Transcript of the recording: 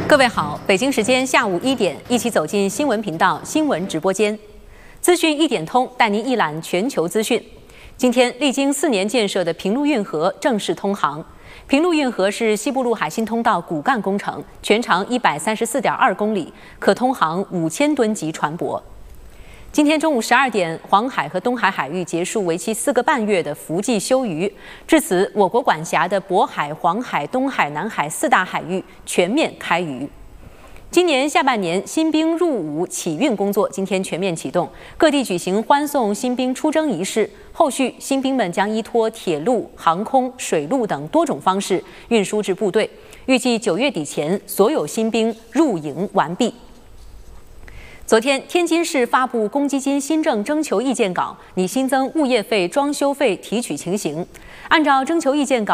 各位好，北京时间下午1点，一起走进新闻频道新闻直播间，资讯一点通，带您一览全球资讯。今天，历经4年建设的平陆运河正式通航。平陆运河是西部陆海新通道骨干工程，全长134.2公里，可通航5000吨级船舶。今天中午12点，黄海和东海海域结束为期4个半月的伏季休渔。至此，我国管辖的渤海、黄海、东海、南海4大海域全面开渔。今年下半年新兵入伍起运工作今天全面启动，各地举行欢送新兵出征仪式。后续新兵们将依托铁路、航空、水路等多种方式运输至部队。预计9月底前，所有新兵入营完毕。昨天，天津市发布公积金新政征求意见稿，拟新增物业费、装修费提取情形。按照征求意见稿。